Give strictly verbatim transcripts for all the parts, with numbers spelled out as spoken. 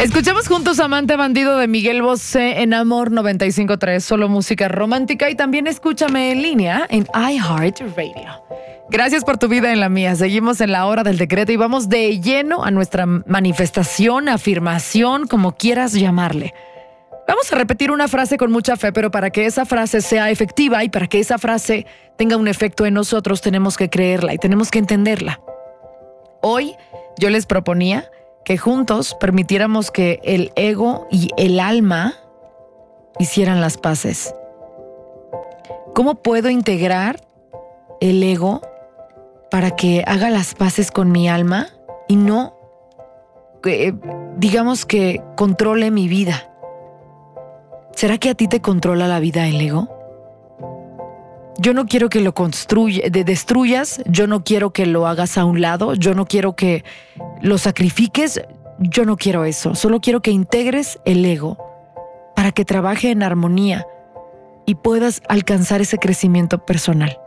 Escuchamos juntos Amante Bandido de Miguel Bosé en Amor noventa y cinco punto tres, solo música romántica, y también escúchame en línea en iHeartRadio. Gracias por tu vida en la mía. Seguimos en la hora del decreto y vamos de lleno a nuestra manifestación, afirmación, como quieras llamarle. Vamos a repetir una frase con mucha fe, pero para que esa frase sea efectiva y para que esa frase tenga un efecto en nosotros, tenemos que creerla y tenemos que entenderla. Hoy yo les proponía que juntos permitiéramos que el ego y el alma hicieran las paces. ¿Cómo puedo integrar el ego para que haga las paces con mi alma y no, eh, digamos que controle mi vida? ¿Será que a ti te controla la vida el ego? Yo no quiero que lo construya, de destruyas, yo no quiero que lo hagas a un lado, yo no quiero que lo sacrifiques, yo no quiero eso. Solo quiero que integres el ego para que trabaje en armonía y puedas alcanzar ese crecimiento personal.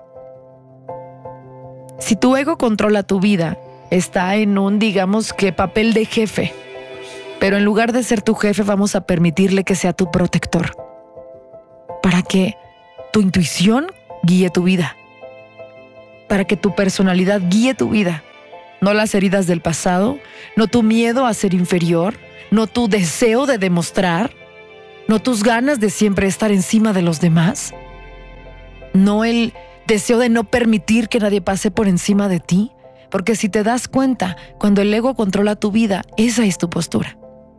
Si tu ego controla tu vida, está en un, digamos que, papel de jefe, pero en lugar de ser tu jefe, vamos a permitirle que sea tu protector, para que tu intuición guíe tu vida, para que tu personalidad guíe tu vida, no las heridas del pasado, no tu miedo a ser inferior, no tu deseo de demostrar, no tus ganas de siempre estar encima de los demás, no el deseo de no permitir que nadie pase por encima de ti, porque si te das cuenta, cuando el ego controla tu vida, esa es tu postura.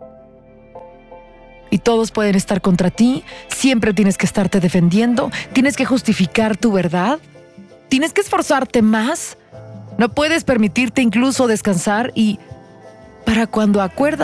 Y todos pueden estar contra ti, siempre tienes que estarte defendiendo, tienes que justificar tu verdad, tienes que esforzarte más, no puedes permitirte incluso descansar y para cuando acuerdas